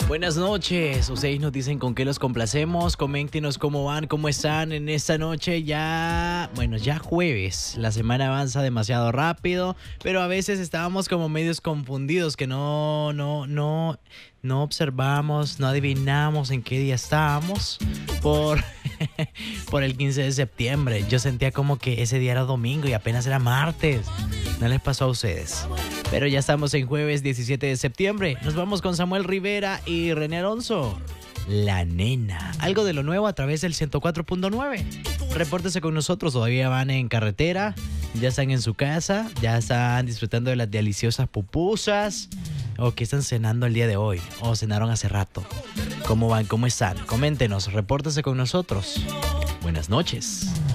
Buenas noches, ustedes nos dicen con qué los complacemos, coméntenos cómo van, cómo están en esta noche ya jueves, la semana avanza demasiado rápido, pero a veces estábamos como medios confundidos que no observamos, no adivinamos en qué día estábamos por, por el 15 de septiembre. Yo sentía como que ese día era domingo y apenas era martes. ¿No les pasó a ustedes? Pero ya estamos en jueves 17 de septiembre. Nos vamos con Samuel Rivera y René Alonso. La Nena. Algo de lo nuevo a través del 104.9. Repórtese con nosotros. Todavía van en carretera. Ya están en su casa. Ya están disfrutando de las deliciosas pupusas. ¿O qué están cenando el día de hoy? ¿O cenaron hace rato? ¿Cómo van? ¿Cómo están? Coméntenos. Repórtese con nosotros. Buenas noches.